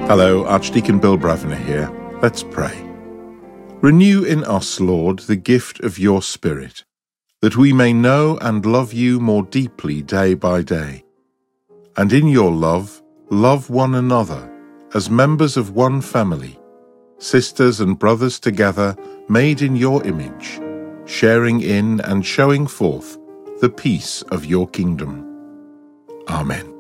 Hello, Archdeacon Bill Bravner here. Let's pray. Renew in us, Lord, the gift of your Spirit, that we may know and love you more deeply day by day. And in your love, love one another as members of one family, sisters and brothers together, made in your image, sharing in and showing forth the peace of your kingdom. Amen.